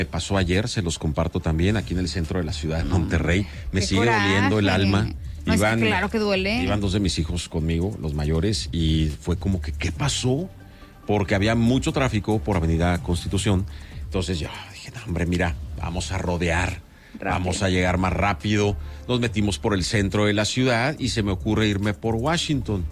Me pasó ayer, se los comparto también, aquí en el centro de la ciudad de Monterrey. Me sigue coraje. doliendo el alma. No, es que claro que duele. Iban 2 de mis hijos conmigo, los mayores, y fue como que, ¿qué pasó? Porque había mucho tráfico por Avenida Constitución. Entonces yo dije, no, hombre, mira, vamos a rodear, vamos a llegar más rápido. Nos metimos por el centro de la ciudad y se me ocurre irme por Washington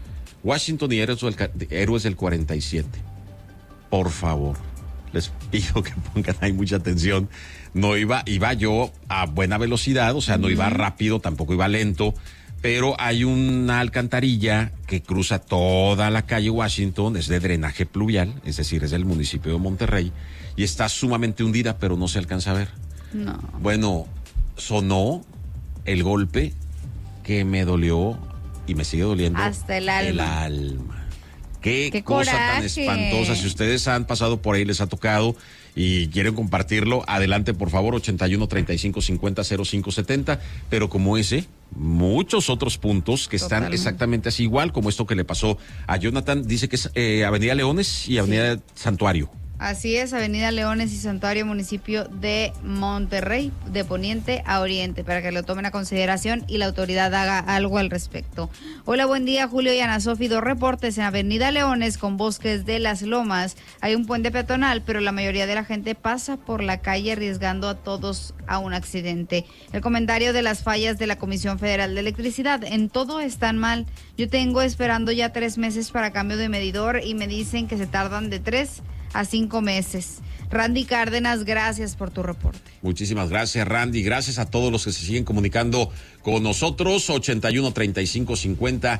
y Héroes del 47. Por favor, les pido que pongan ahí mucha atención. No iba yo a buena velocidad, o sea, no iba rápido, tampoco iba lento, pero hay una alcantarilla que cruza toda la calle Washington, es de drenaje pluvial, es decir, es del municipio de Monterrey, y está sumamente hundida, pero no se alcanza a ver. No. Bueno, sonó el golpe que me dolió y me sigue doliendo. Hasta el alma. El alma. Qué cosa coraje. tan espantosa. Si ustedes han pasado por ahí, les ha tocado y quieren compartirlo, adelante por favor, 81 35 50 05 70. Pero como ese, muchos otros puntos que están exactamente así, igual como esto que le pasó a Jonathan. Dice que es Avenida Leones y Avenida Santuario. Así es, Avenida Leones y Santuario, municipio de Monterrey, de poniente a oriente, para que lo tomen a consideración y la autoridad haga algo al respecto. Hola, buen día, Julio y Ana Sofi. 2 reportes en Avenida Leones con Bosques de las Lomas. Hay un puente peatonal, pero la mayoría de la gente pasa por la calle arriesgando a todos a un accidente. El comentario de las fallas de la Comisión Federal de Electricidad. En todo están mal. Yo tengo esperando ya 3 meses para cambio de medidor y me dicen que se tardan de 3 a 5 meses. Randy Cárdenas, gracias por tu reporte. Muchísimas gracias, Randy. Gracias a todos los que se siguen comunicando con nosotros. 81 35 50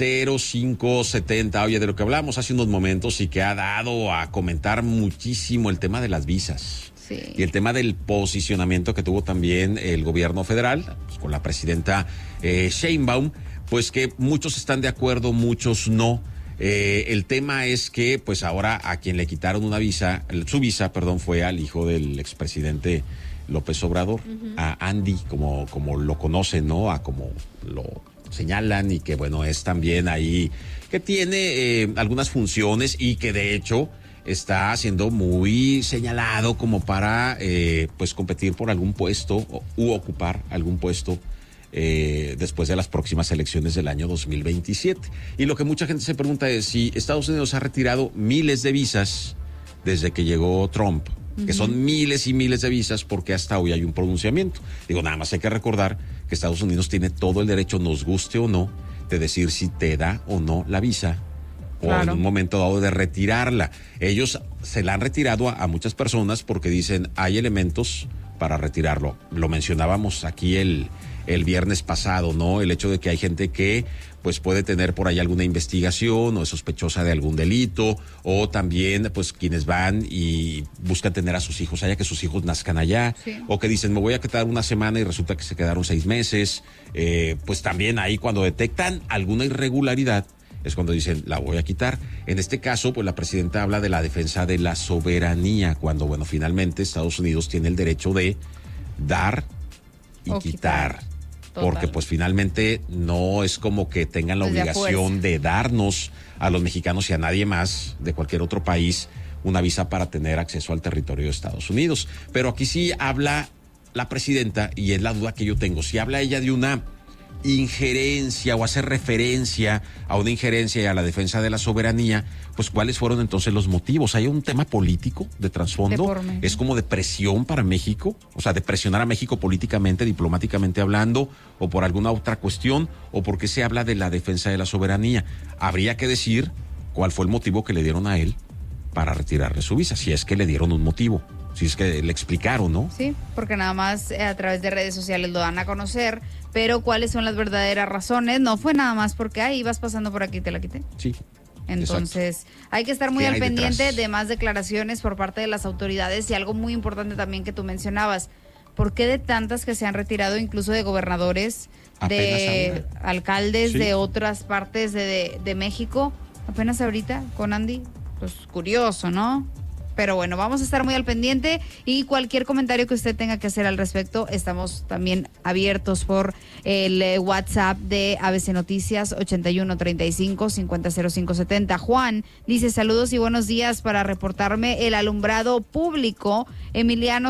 05 70. Oye, de lo que hablamos hace unos momentos y que ha dado a comentar muchísimo el tema de las visas. Sí. Y el tema del posicionamiento que tuvo también el gobierno federal, pues, con la presidenta Sheinbaum, pues que muchos están de acuerdo, muchos no. El tema es que, pues ahora a quien le quitaron su visa, fue al hijo del expresidente López Obrador, a Andy, como lo conocen, ¿no? A como lo señalan, y que bueno, es también ahí que tiene algunas funciones y que de hecho está siendo muy señalado como para pues competir por algún puesto u ocupar algún puesto después de las próximas elecciones del año 2027. Y lo que mucha gente se pregunta es si Estados Unidos ha retirado miles de visas desde que llegó Trump, que son miles y miles de visas, porque hasta hoy hay un pronunciamiento. Digo, nada más hay que recordar que Estados Unidos tiene todo el derecho, nos guste o no, de decir si te da o no la visa, o en un momento dado de retirarla. Ellos se la han retirado a muchas personas porque dicen hay elementos para retirarlo. Lo mencionábamos aquí el viernes pasado, ¿no? El hecho de que hay gente que pues puede tener por ahí alguna investigación o es sospechosa de algún delito, o también pues quienes van y buscan tener a sus hijos allá, que sus hijos nazcan allá, o que dicen me voy a quedar una semana y resulta que se quedaron 6 meses, pues también ahí cuando detectan alguna irregularidad es cuando dicen la voy a quitar. En este caso, pues la presidenta habla de la defensa de la soberanía, cuando bueno, finalmente Estados Unidos tiene el derecho de dar y quitar. Porque pues finalmente no es como que tengan la obligación de darnos a los mexicanos y a nadie más de cualquier otro país una visa para tener acceso al territorio de Estados Unidos. Pero aquí sí habla la presidenta, y es la duda que yo tengo, si habla ella de una injerencia o hacer referencia a una injerencia y a la defensa de la soberanía, pues ¿cuáles fueron entonces los motivos? ¿Hay un tema político de trasfondo? ¿Es como de presión para México? O sea, de presionar a México políticamente, diplomáticamente hablando, o por alguna otra cuestión, o por qué se habla de la defensa de la soberanía. Habría que decir cuál fue el motivo que le dieron a él para retirarle su visa, si es que le dieron un motivo, si es que le explicaron, ¿no? Sí, porque nada más a través de redes sociales lo dan a conocer, pero cuáles son las verdaderas razones, no fue nada más porque ahí ibas pasando por aquí y te la quité. Sí. Entonces, hay que estar muy al pendiente de más declaraciones por parte de las autoridades, y algo muy importante también que tú mencionabas, ¿por qué de tantas que se han retirado, incluso de gobernadores, de alcaldes de otras partes de México, apenas ahorita con Andy? Pues curioso, ¿no? Pero bueno, vamos a estar muy al pendiente y cualquier comentario que usted tenga que hacer al respecto, estamos también abiertos por el WhatsApp de ABC Noticias 8135-500570. Juan dice: saludos y buenos días, para reportarme el alumbrado público Emiliano